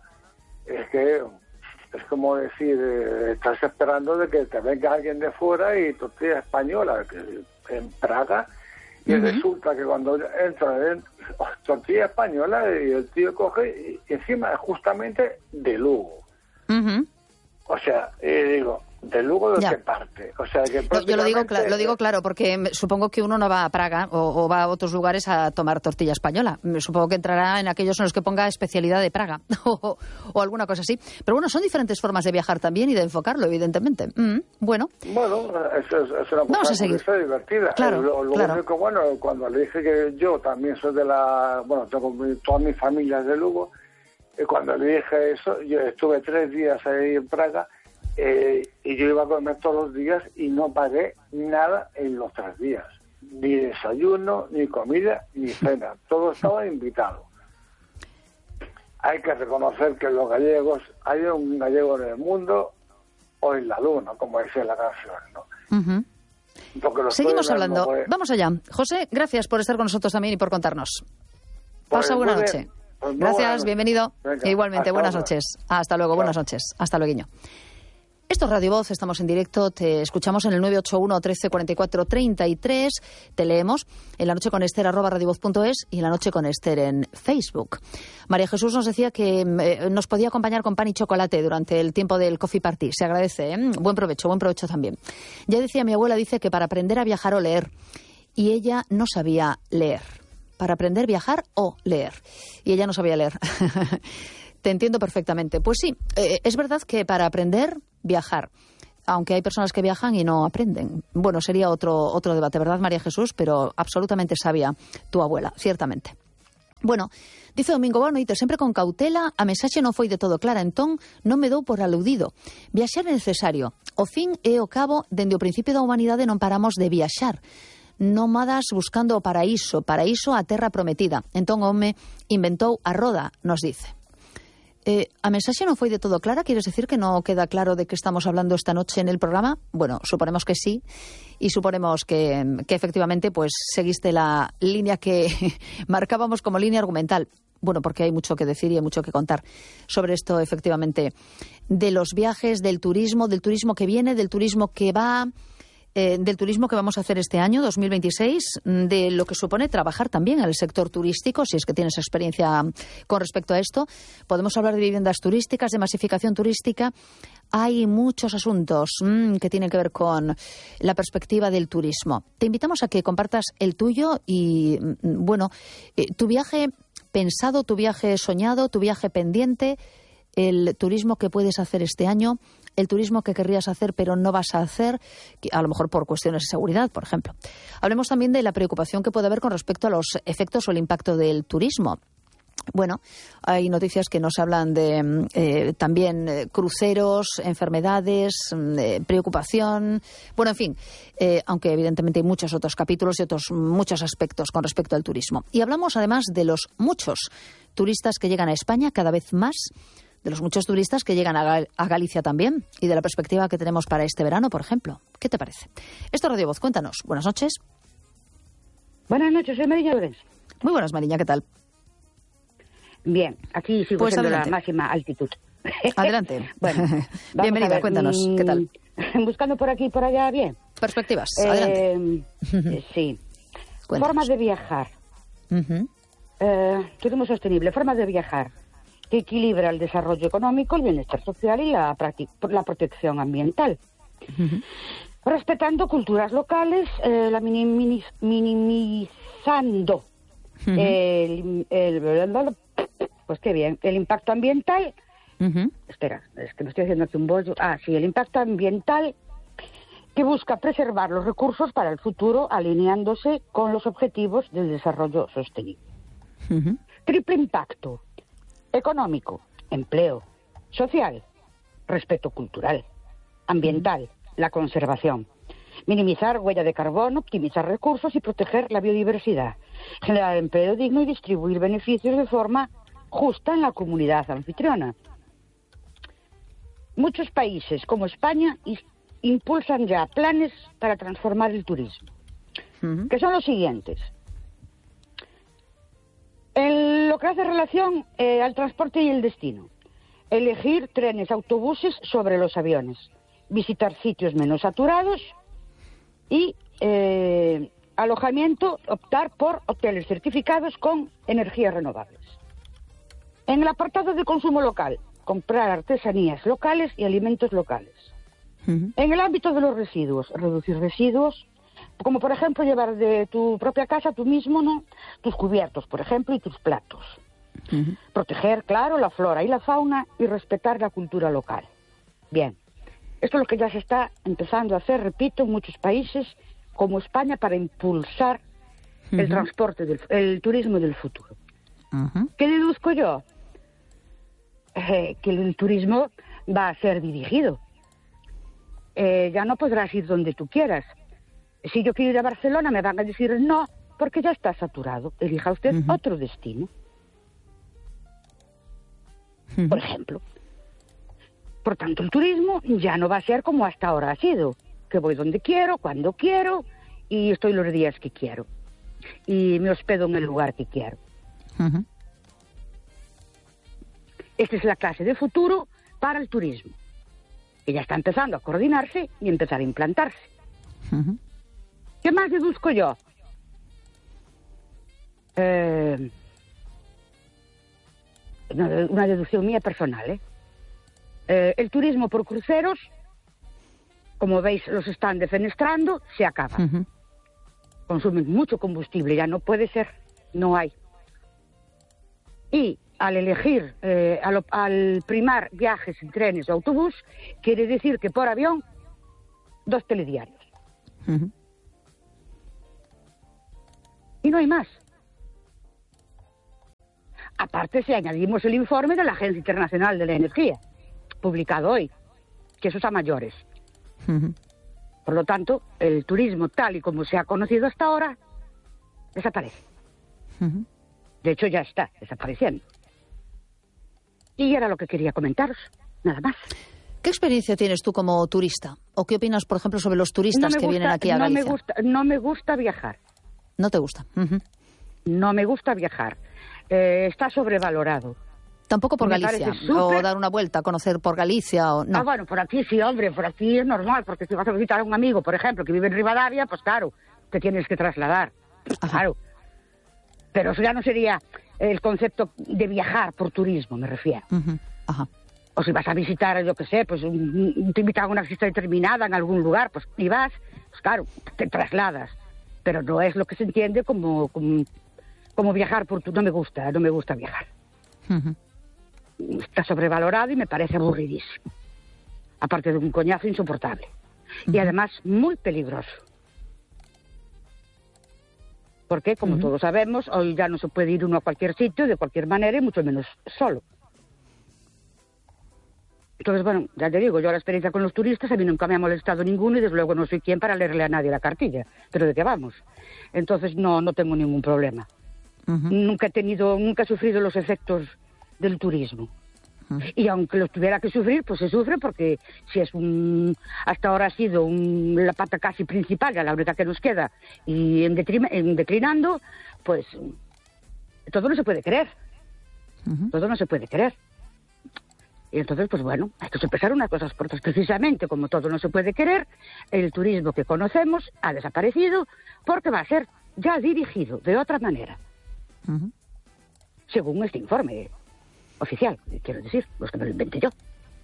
es como decir, estás esperando de que te venga alguien de fuera y tortilla española en Praga, y resulta que cuando entra en tortilla española y el tío coge y encima justamente de Lugo. O sea, digo, ¿de Lugo de qué parte? O sea, que yo lo digo claro, porque supongo que uno no va a Praga o va a otros lugares a tomar tortilla española. Supongo que entrará en aquellos en los que ponga especialidad de Praga o alguna cosa así. Pero bueno, son diferentes formas de viajar también y de enfocarlo, evidentemente. Bueno, eso es una vamos a seguir. Divertida. Claro, lo único, bueno, cuando le dije que yo también soy tengo toda mi familia de Lugo, cuando le dije eso, yo estuve 3 días ahí en Praga, y yo iba a comer todos los días y no pagué nada en los 3 días. Ni desayuno, ni comida, ni cena. Todo estaba invitado. Hay que reconocer que los gallegos, hay un gallego en el mundo o en la luna, como dice la canción, ¿no? Seguimos hablando. Vamos allá. José, gracias por estar con nosotros también y por contarnos. Pasa buena noche. Gracias, bienvenido. Venga, igualmente, buenas noches. Hasta luego, buenas noches. Hasta luego. Esto es Radio Voz, estamos en directo, te escuchamos en el 981 13 44 33, te leemos en La Noche con Esther @radiovoz.es y en La Noche con Esther en Facebook. María Jesús nos decía que nos podía acompañar con pan y chocolate durante el tiempo del coffee party, se agradece, ¿eh? Buen provecho también. Ya decía mi abuela, dice que para aprender a viajar o leer, y ella no sabía leer. para aprender, viajar o leer. Y ella no sabía leer. Te entiendo perfectamente. Pues sí, es verdad que para aprender, viajar. Aunque hay personas que viajan y no aprenden. Bueno, sería otro debate, ¿verdad, María Jesús? Pero absolutamente sabia tu abuela, ciertamente. Bueno, dice Domingo, boa noite, sempre con cautela, a mensaxe non foi de todo clara, entón non me dou por aludido. Viaxar é necesario. O fin e o cabo, dende o principio da humanidade non paramos de viaxar. Nómadas buscando o paraíso a terra prometida. Entón o home inventou a roda, nos dice. A mensaxe non foi de todo clara, ¿quieres decir que no queda claro de qué estamos hablando esta noche en el programa? Bueno, suponemos que sí, y suponemos que efectivamente pues seguiste la línea que marcábamos como línea argumental. Bueno, porque hay mucho que decir y hay mucho que contar sobre esto, efectivamente, de los viajes, del turismo que viene, del turismo que va... del turismo que vamos a hacer este año, 2026, de lo que supone trabajar también en el sector turístico, si es que tienes experiencia con respecto a esto. Podemos hablar de viviendas turísticas, de masificación turística. Hay muchos asuntos que tienen que ver con la perspectiva del turismo. Te invitamos a que compartas el tuyo y, bueno, tu viaje pensado, tu viaje soñado, tu viaje pendiente, el turismo que puedes hacer este año, el turismo que querrías hacer pero no vas a hacer, a lo mejor por cuestiones de seguridad, por ejemplo. Hablemos también de la preocupación que puede haber con respecto a los efectos o el impacto del turismo. Bueno, hay noticias que nos hablan de también cruceros, enfermedades, preocupación. Bueno, en fin, aunque evidentemente hay muchos otros capítulos y muchos aspectos con respecto al turismo. Y hablamos además de los muchos turistas que llegan a España, cada vez más, de los muchos turistas que llegan a Galicia también y de la perspectiva que tenemos para este verano, por ejemplo. ¿Qué te parece? Esto es Radio Voz, cuéntanos. Buenas noches. Buenas noches, soy Mariña Lorenz. Muy buenas, Mariña, ¿qué tal? Bien, aquí sigo pues siendo la máxima altitud. Adelante. Bueno, bienvenida, cuéntanos, ¿qué tal? Buscando por aquí y por allá, bien. Perspectivas, adelante. Sí. Cuéntanos. Formas de viajar. Turismo sostenible, formas de viajar que equilibra el desarrollo económico, el bienestar social y la protección ambiental. Respetando culturas locales, la minimizando pues qué bien, el impacto ambiental. Espera, es que me estoy haciendo aquí un bollo. Sí, el impacto ambiental que busca preservar los recursos para el futuro, alineándose con los objetivos del desarrollo sostenible. Triple impacto: económico, empleo, social, respeto cultural, ambiental, la conservación, minimizar huella de carbono, optimizar recursos y proteger la biodiversidad, generar empleo digno y distribuir beneficios de forma justa en la comunidad anfitriona. Muchos países, como España, impulsan ya planes para transformar el turismo, que son los siguientes. En lo que hace relación al transporte y el destino, elegir trenes, autobuses sobre los aviones, visitar sitios menos saturados y alojamiento, optar por hoteles certificados con energías renovables. En el apartado de consumo local, comprar artesanías locales y alimentos locales. En el ámbito de los residuos, reducir residuos, como por ejemplo llevar de tu propia casa tú mismo, ¿no?, tus cubiertos, por ejemplo, y tus platos. Proteger, claro, la flora y la fauna y respetar la cultura local. Bien, esto es lo que ya se está empezando a hacer, repito, en muchos países como España para impulsar el transporte, el turismo del futuro. ¿Qué deduzco yo? Que el turismo va a ser dirigido. Ya no podrás ir donde tú quieras. Si yo quiero ir a Barcelona me van a decir no, porque ya está saturado. Elija usted otro destino. Por ejemplo. Por tanto, el turismo ya no va a ser como hasta ahora ha sido, que voy donde quiero, cuando quiero, y estoy los días que quiero. Y me hospedo en el lugar que quiero. Esta es la clase de futuro para el turismo, que ya está empezando a coordinarse y empezar a implantarse. ¿Qué más deduzco yo? Una deducción mía personal, el turismo por cruceros, como veis, los están defenestrando, se acaba. Consumen mucho combustible, ya no puede ser. no hay. Y al elegir, al primar viajes en trenes o autobús, quiere decir que por avión, 2 telediarios. Y no hay más. Aparte, si añadimos el informe de la Agencia Internacional de la Energía, publicado hoy, que eso es a mayores. Por lo tanto, el turismo tal y como se ha conocido hasta ahora, desaparece. De hecho, ya está desapareciendo. Y era lo que quería comentaros, nada más. ¿Qué experiencia tienes tú como turista? ¿O qué opinas, por ejemplo, sobre los turistas que vienen aquí a Galicia? No me gusta viajar. ¿No te gusta? No me gusta viajar. Está sobrevalorado. Tampoco por Galicia, o dar una vuelta, conocer por Galicia, o no. Bueno, por aquí sí, hombre, por aquí es normal, porque si vas a visitar a un amigo, por ejemplo, que vive en Rivadavia, pues claro, te tienes que trasladar. Claro. Pero eso ya no sería el concepto de viajar por turismo, me refiero. O si vas a visitar, yo qué sé, pues te invitan a una visita determinada en algún lugar, pues y vas, pues claro, te trasladas. Pero no es lo que se entiende como viajar por turismo. No me gusta viajar. Está sobrevalorado y me parece aburridísimo. Aparte de un coñazo insoportable. Y además muy peligroso. Porque, como todos sabemos, hoy ya no se puede ir uno a cualquier sitio, de cualquier manera, y mucho menos solo. Entonces, bueno, ya te digo, yo la experiencia con los turistas, a mí nunca me ha molestado ninguno y desde luego no soy quien para leerle a nadie la cartilla. Pero ¿de qué vamos? Entonces no tengo ningún problema. Nunca he sufrido los efectos del turismo. Y aunque los tuviera que sufrir, pues se sufre porque si es hasta ahora ha sido la pata casi principal, ya la única que nos queda, y en declinando, pues todo no se puede querer. Todo no se puede querer. Y entonces, pues bueno, hay que empezar unas cosas por otras. Precisamente como todo no se puede querer, el turismo que conocemos ha desaparecido porque va a ser ya dirigido de otra manera. Según este informe oficial, quiero decir, los que me lo inventé yo.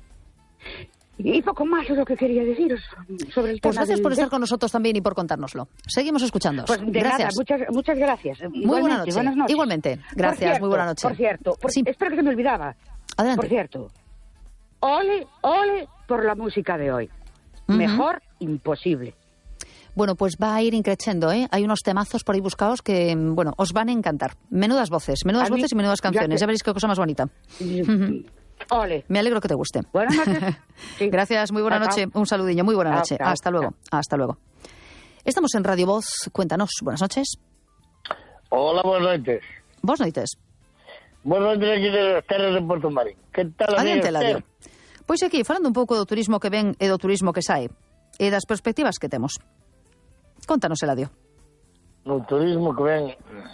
Y poco más es lo que quería deciros sobre el tema. Pues gracias por estar con nosotros también y por contárnoslo. Seguimos escuchando. Pues gracias. Nada, muchas gracias. Muy buena noche. Buenas noches. Igualmente. Gracias, muy buena noche. Por cierto, sí. Espero que se me olvidaba. Adelante. Por cierto, ole por la música de hoy. Mejor imposible. Bueno, pues va a ir increciendo, ¿eh? Hay unos temazos por ahí buscados que, bueno, os van a encantar. Menudas voces y menudas canciones. Ya veréis qué cosa más bonita. Ole. Me alegro que te guste. Buenas noches. Sí. Gracias, muy buena noche. Un saludillo, muy buena noche. Hasta luego. Hasta luego. Estamos en Radio Voz. Cuéntanos. Buenas noches. Hola, buenas noches. Buenas noches. Buenas noches aquí de las terras de Porto Marín. Que tal, adiante, Ladio. Pois aquí, falando un pouco do turismo que ven e do turismo que sae, e das perspectivas que temos. Contanos, Eladio. No turismo que ven...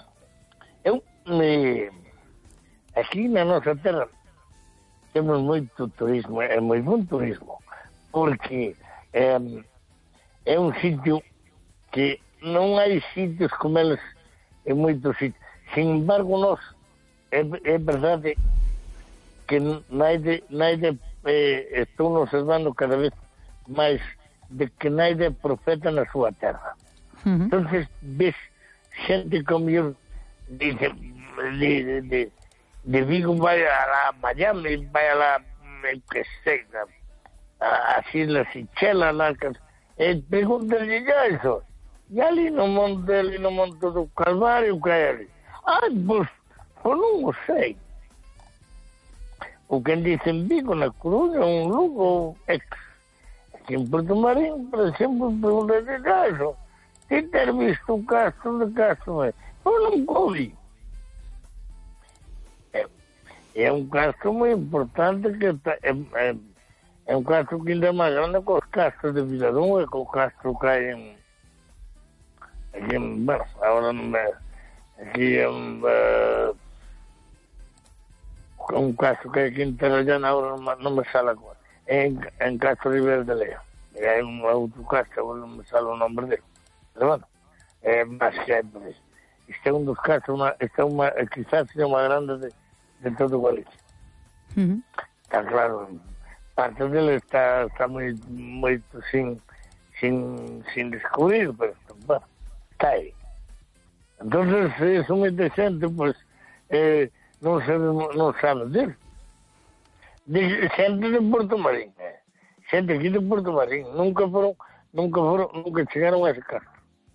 Aquí na nosa terra temos moito turismo, é moi bon turismo, porque é un sitio que non hai sitios como eles en moitos sitios. Sin embargo, nós é verdade que naide estou observando cada vez máis de que naide profeta na súa terra. Entonces ves xente como eu dice de Vigo vai a la Miami, vai a la que sei, así las Seychelles, pregúntale ya eso. E ali no monte do Calvario que hai ali. Pues non o sei. O que dicen Vigo na Coruña, un Lugo ex. Aquí en Porto Marín, por exemplo, pregúntale ya eso. Ti ter visto un castro de Castro? Non o vi. É un castro moi importante que é un castro que ainda é máis grande que os castros de Viladón e que o castro que hai bueno, agora non me aquí un castro que hai aquí en Terrallana, agora non me sale agora, en Castro Ribera de Lea, e hai un outro castro, agora non me sale o nombre dele, pero bueno, é máis que hai por isso. Isto é un dos castros, quizás seja máis grande de todo Galicia. Está claro, parte dele está moito sin descubrir, pero bueno, está aí. Entonces, es moita xente, pois, non sabe disso. Xente de Porto Marín, xente aquí de Porto Marín, nunca chegaron a ese caso.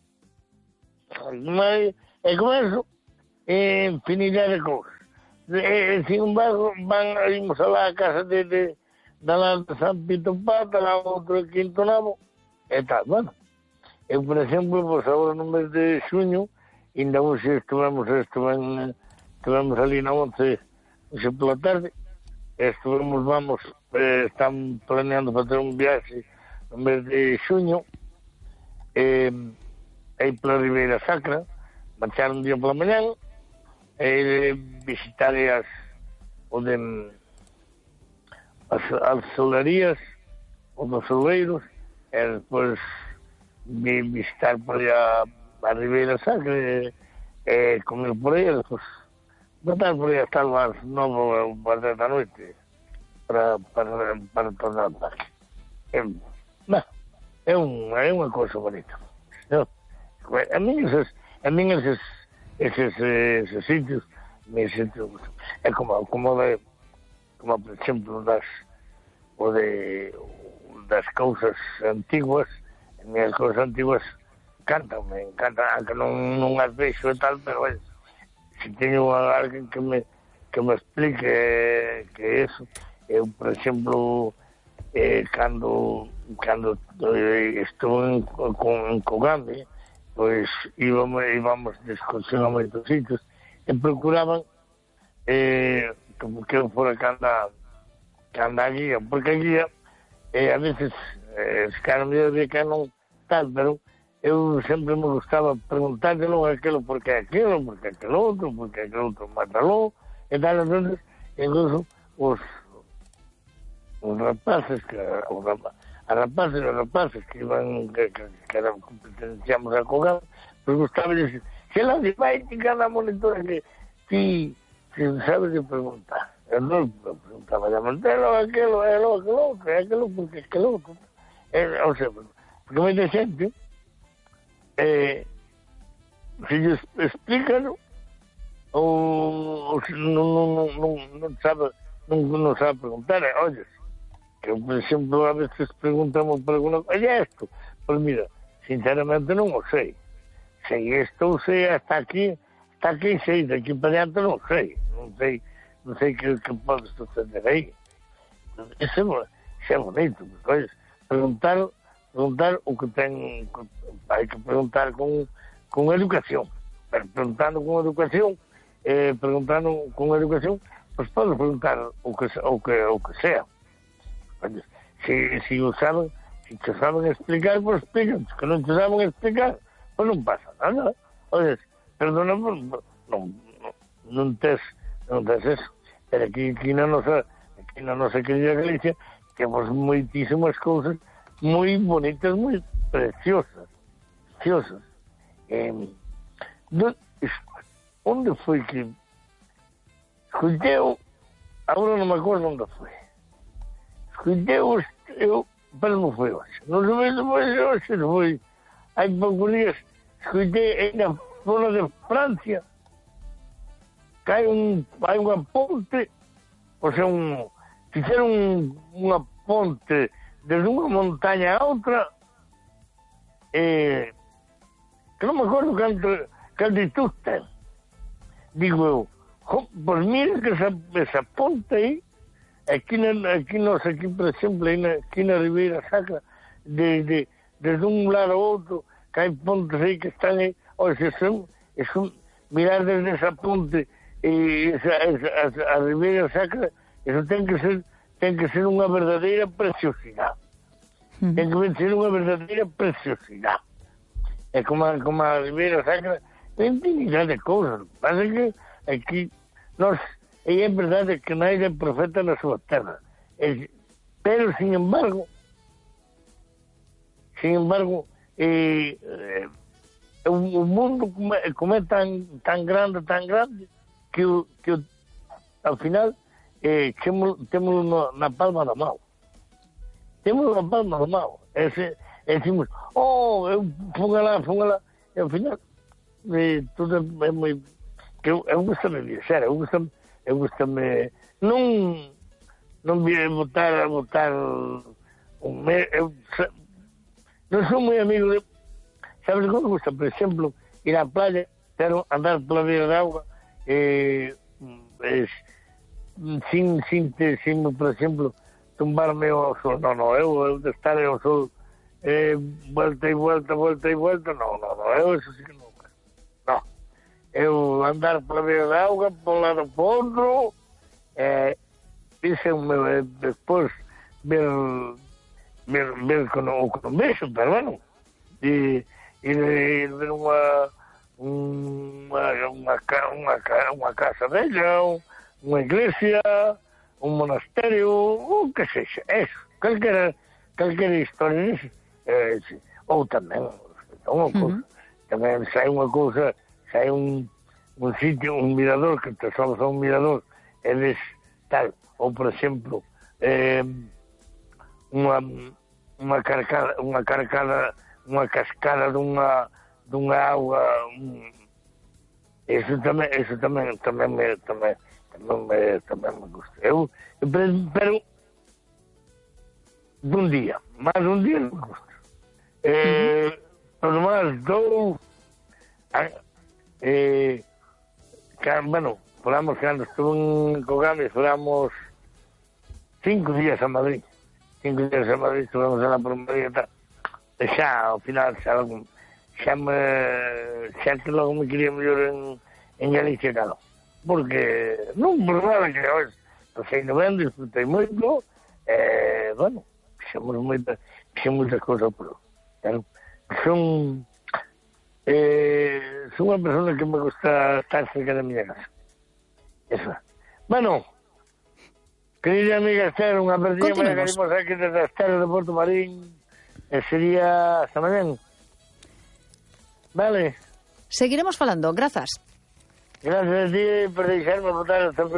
Mas, e con eso, infinidade de cousas. Sin embargo, imos alá a casa de lá de San Pito Pata, lá outro de Quinto Nabo, e tal, bueno. Eu, por exemplo, pois agora no mes de xuño, ainda hoxe estivemos ali na 11 pola tarde, están planeando facer un viaxe no mes de xuño, aí pola Ribeira Sacra, marchar un día pola mañán, visitar as solarías, os dos soleiros, e despois visitar por aí a Ribeira Sacra, comer por aí, despois botar por aí hasta as 9 ou 10 da noite para tornar ao parque. É unha cousa bonita. A mí esos sitios me siento, é como por exemplo das cousas antiguas. As minhas cousas antiguas me encantan, aunque non as vexo e tal, pero se teño alguén que me explique que é eso. Eu, por exemplo, cando estuve en Cogambe, pois íbamos de excursión a moitos sitios e procuraban que eu fora que anda a guía, porque a guía a veces cara me que non tal, pero eu sempre me gustaba preguntarle non aquilo porque aquilo outro mátalo e tal. Entonces incluso os rapaces que iban que pertencíamos a Cogán, pues gustaba decir, se la vai que cada monitora que ti sabes de preguntar. Eu non preguntaba de Montelo, aquilo, porque aquilo outro. O sea, porque moita xente se lles explican ou non sabe preguntar. Olles, que por exemplo a veces preguntamos por alguna coisa, e isto? Pois mira, sinceramente non o sei. Sei isto, sei hasta aquí sei, daqui para diante non sei que pode suceder aí. Isso é bonito, porque preguntar o que ten, hai que preguntar con educación, pero preguntando con educación, pois podes preguntar o que sea. Se o saben, se te saben explicar, pois explican, que non te saben explicar, pois non pasa nada. Oye, perdona, non tes eso, pero aquí na nosa querida Galicia temos moitísimas cousas moi bonitas, moi preciosas. Onde foi que escuteu, agora non me acordo onde foi, escuteu eu, pero non foi hoxe, non foi hai poucos días, escutei na zona de Francia que hai unha ponte, o sea, fixeron unha ponte desde unha montaña a outra, que non me acordo que altitud ten. Digo eu, pois mira que esa ponte aí, aquí por exemplo, aquí na Ribeira Sacra, desde un lado ao outro, que hai pontes aí que están aí, mirar desde esa ponte e a Ribeira Sacra, eso ten que ser unha verdadeira preciosidade. Ten que ser unha verdadeira preciosidade. É como a Ribeira Sacra, ten infinidade de cousas. Pasa que aquí é verdade que naide é profeta na súa terra. Pero, sin embargo, o mundo como é tan grande, que ao final temos na palma da mão. Decimos, eu fun lá, e ao final tudo é moi... Eu gostame de viaxar, eu gostame non vi botar un mes, non sou moi amigo de... Sabes como me gusta, por exemplo, ir á playa, quero andar pola beira da auga, sin, por exemplo, tumbarme ao sol. Non, eu de estar ao sol vuelta e vuelta, non, eu eso sí que non. Non, eu andar pola beira da auga, por un lado por outro, despois ver con o vexo, pero bueno, e ver unha casa bella, unha iglesia, un monasterio, o que sexa, eso, calquera historia, ou tamén unha cousa, tamén se hai unha cousa, se hai un sitio, un mirador, que te somos a un mirador, e ves tal, ou por exemplo, unha cascada dunha auga, eso tamén me gusta. Pero dun día non me gusta. Por demás, bueno, falamos que cando estuve en Cogames, falamos 5 días a Madrid. 5 días a Madrid, estuvemos lá por Madrid e tal. E xa, ao final, xa que logo me quería mellor en Galicia, claro. Porque, non por nada que hoxe, pasei no ben, disfrutei moito, bueno, fixemos moitas cousas por claro. Son unha persona que me gusta estar cerca da miña casa. Eso. Bueno, querida amiga Esther, unha perdiña para que imos aquí desde Esther de Porto Marín, sería hasta mañana. Vale. Seguiremos falando, grazas. Gracias a ti por deixarme botar esta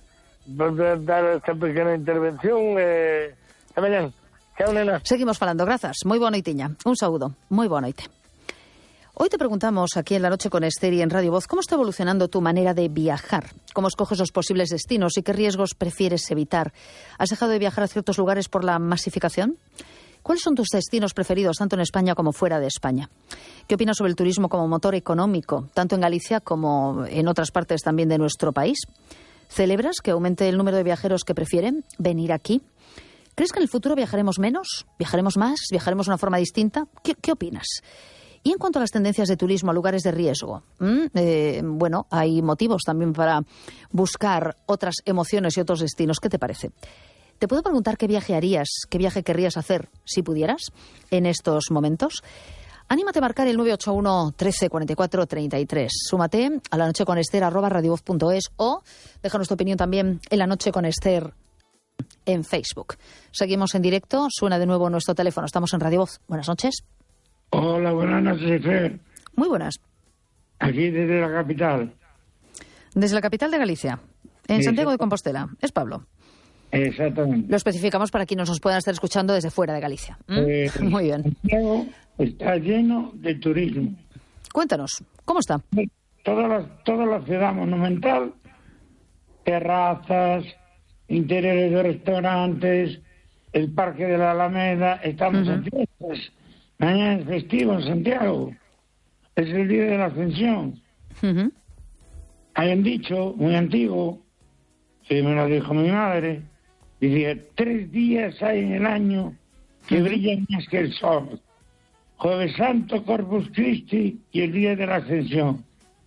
pequena intervención. Hasta mañana. Chao, nena. Seguimos falando, grazas. Moi boa noitiña. Un saúdo. Moi boa noite. Hoy te preguntamos aquí en La Noche con Esther y en Radio Voz, ¿cómo está evolucionando tu manera de viajar? ¿Cómo escoges los posibles destinos y qué riesgos prefieres evitar? ¿Has dejado de viajar a ciertos lugares por la masificación? ¿Cuáles son tus destinos preferidos, tanto en España como fuera de España? ¿Qué opinas sobre el turismo como motor económico, tanto en Galicia como en otras partes también de nuestro país? ¿Celebras que aumente el número de viajeros que prefieren venir aquí? ¿Crees que en el futuro viajaremos menos? ¿Viajaremos más? ¿Viajaremos de una forma distinta? ¿Qué opinas? Y en cuanto a las tendencias de turismo a lugares de riesgo, bueno, hay motivos también para buscar otras emociones y otros destinos. ¿Qué te parece? ¿Te puedo preguntar qué viaje harías, qué viaje querrías hacer, si pudieras, en estos momentos? Anímate a marcar el 981 13 44 33. Súmate a lanocheconester@radiovoz.es o déjanos tu opinión también en La Noche con Esther en Facebook. Seguimos en directo, suena de nuevo nuestro teléfono. Estamos en Radio Voz. Buenas noches. Hola, buenas noches, Fer. Muy buenas. Aquí desde la capital. Desde la capital de Galicia, en Santiago de Compostela. Es Pablo. Exactamente. Lo especificamos para quienes nos puedan estar escuchando desde fuera de Galicia. Muy bien. Santiago está lleno de turismo. Cuéntanos, ¿cómo está? Toda la ciudad monumental, terrazas, interiores de restaurantes, el Parque de la Alameda, estamos en fiestas. Mañana es festivo en Santiago. Es el día de la Ascensión. Hay un dicho muy antiguo, que me lo dijo mi madre, decía, 3 días hay en el año que brillan más que el sol. Jueves Santo, Corpus Christi y el día de la Ascensión.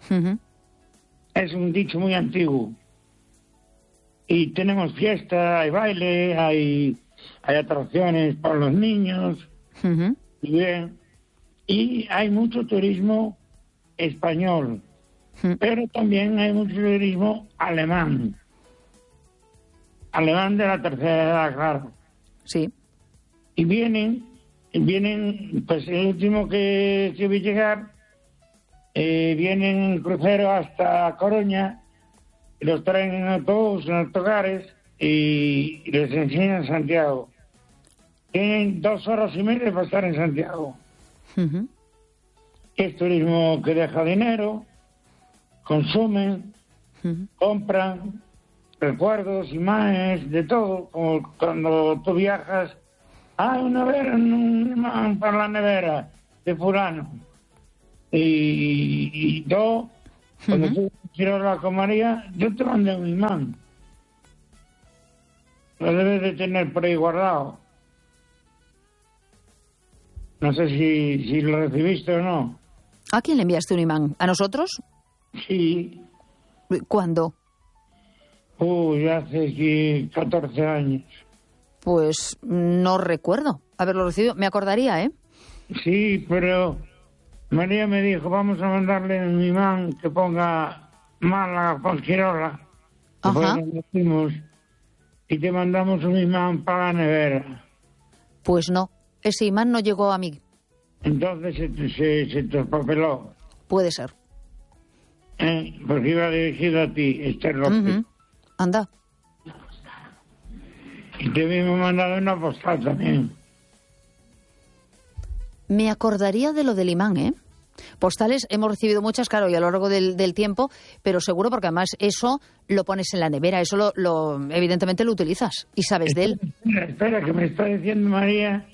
Es un dicho muy antiguo. Y tenemos fiesta, hay baile, hay atracciones para los niños. Bien. Y hay mucho turismo español, pero también hay mucho turismo alemán de la tercera edad, claro. Sí. Y vienen, pues el último que vi llegar, vienen en crucero hasta Coruña, y los traen en autobús, en autocares, y les enseñan Santiago. Tienen 2 horas y media para estar en Santiago. Es turismo que deja dinero, consumen, compran recuerdos, imágenes, de todo. Como cuando tú viajas, un imán para la nevera de fulano. Y yo, cuando tú quiero hablar con María, yo te mandé un imán. Lo debes de tener por ahí guardado. No sé si lo recibiste o no. ¿A quién le enviaste un imán? ¿A nosotros? Sí. ¿Cuándo? Hace 14 años. Pues no recuerdo haberlo recibido. Me acordaría, ¿eh? Sí, pero María me dijo, vamos a mandarle un imán que ponga Málaga, Fuengirola. Ajá. Y te mandamos un imán para la nevera. Pues no, ese imán no llegó a mí. Entonces se te papeló. Puede ser. Porque iba dirigido a ti, Esther López. Anda. Y te habíamos mandado una postal también. Me acordaría de lo del imán, ¿eh? Postales hemos recibido muchas, claro, y a lo largo del tiempo, pero seguro porque además eso lo pones en la nevera, eso lo evidentemente lo utilizas y sabes de él. Espera, que me está diciendo María